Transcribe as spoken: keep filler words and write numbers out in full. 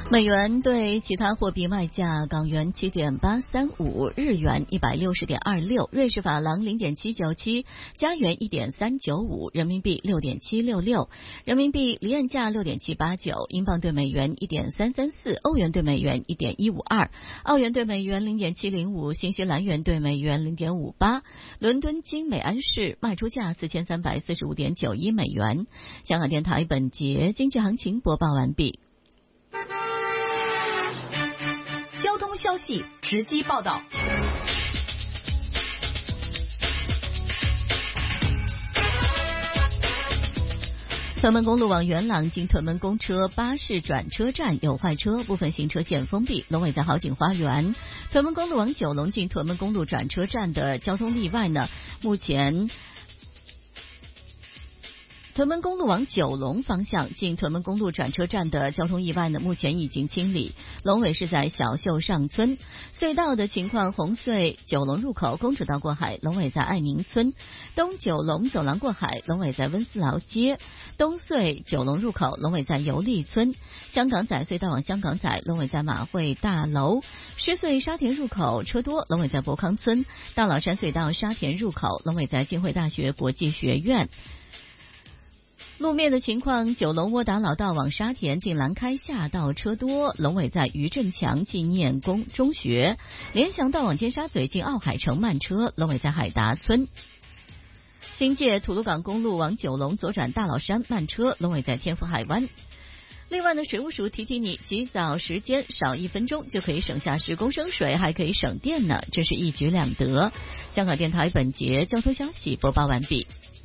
美元对其他货币卖价：港元七点八三五，日元一百六十点二六，瑞士法郎零点七九七，加元一点三九五，人民币六点七六六，人民币离岸价六点七八九，英镑对美元一点三三四，欧元对美元一点一五二，澳元对美元零点七零五，新西兰元对美元零点五八。伦敦金每安士卖出价四千三百四十五点九一美元。香港电台本节经济行情播报完毕。 交通消息直击报道。 屯门公路往元朗经屯门公车巴士转车站有坏车，部分行车线封闭。龙尾在好景花园。屯门公路往九龙进屯门公路转车站的交通例外呢，目前屯门公路往九龙方向进屯门公路转车站的交通意外呢，目前已经清理。龙尾是在小秀上村。隧道的情况：红隧九龙入口公主道过海，龙尾在爱民村；东九龙走廊过海，龙尾在温思劳街；东隧九龙入口，龙尾在油丽村；香港仔隧道往香港仔，龙尾在马会大楼；狮隧沙田入口车多，龙尾在博康村；大老山隧道沙田入口，龙尾在浸会大学国际学院。路面的情况：九龙窝打老道往沙田进兰开夏道车多，龙尾在余振强纪念宫中学；联翔道往尖沙咀进奥海城慢车，龙尾在海达村。新界吐露港公路往九龙左转大老山慢车，龙尾在天福海湾。另外呢，水务署提提你，洗澡时间少一分钟就可以省下十公升水，还可以省电呢，这是一举两得。香港电台本节交通消息播报完毕。